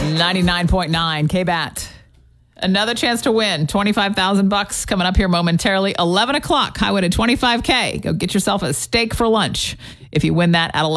99.9 KBAT. Another chance to win $25,000 coming up here momentarily. 11 o'clock, Highway to 25K. Go get yourself a steak for lunch if you win that at 11.